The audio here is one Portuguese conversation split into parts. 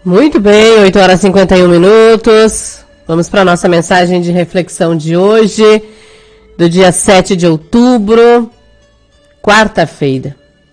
Muito bem, 8 horas e 51 minutos. Vamos para a nossa mensagem de reflexão de hoje, do dia 7 de outubro, quarta-feira.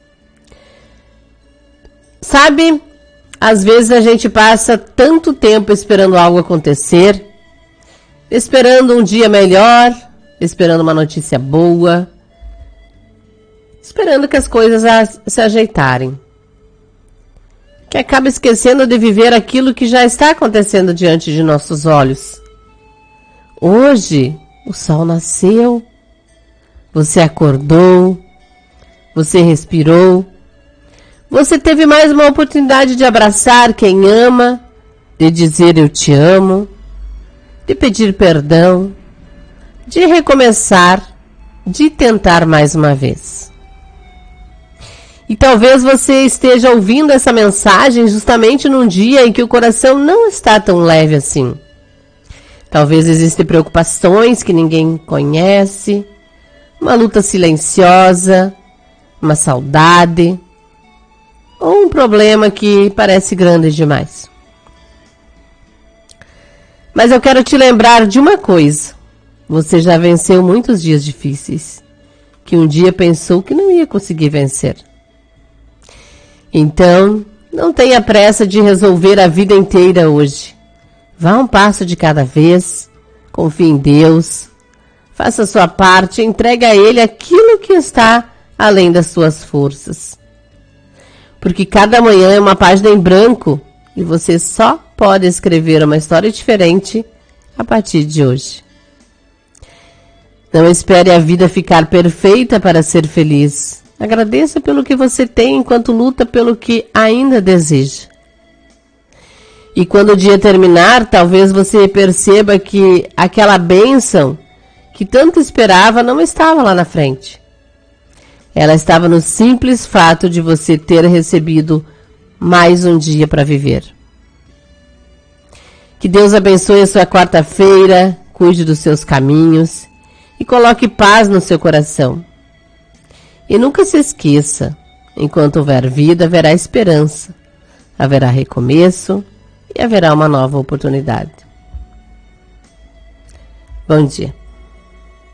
Sabe, às vezes a gente passa tanto tempo esperando algo acontecer, esperando um dia melhor, esperando uma notícia boa, esperando que as coisas se ajeitarem, que acaba esquecendo de viver aquilo que já está acontecendo diante de nossos olhos. Hoje, o sol nasceu, você acordou, você respirou, você teve mais uma oportunidade de abraçar quem ama, de dizer eu te amo, de pedir perdão, de recomeçar, de tentar mais uma vez. E talvez você esteja ouvindo essa mensagem justamente num dia em que o coração não está tão leve assim. Talvez existem preocupações que ninguém conhece, uma luta silenciosa, uma saudade, ou um problema que parece grande demais. Mas eu quero te lembrar de uma coisa. Você já venceu muitos dias difíceis, que um dia pensou que não ia conseguir vencer. Então, não tenha pressa de resolver a vida inteira hoje. Vá um passo de cada vez, confie em Deus, faça a sua parte e entregue a Ele aquilo que está além das suas forças. Porque cada manhã é uma página em branco e você só pode escrever uma história diferente a partir de hoje. Não espere a vida ficar perfeita para ser feliz. Agradeça pelo que você tem enquanto luta pelo que ainda deseja. E quando o dia terminar, talvez você perceba que aquela bênção que tanto esperava não estava lá na frente. Ela estava no simples fato de você ter recebido mais um dia para viver. Que Deus abençoe a sua quarta-feira, cuide dos seus caminhos e coloque paz no seu coração. E nunca se esqueça, enquanto houver vida, haverá esperança, haverá recomeço e haverá uma nova oportunidade. Bom dia.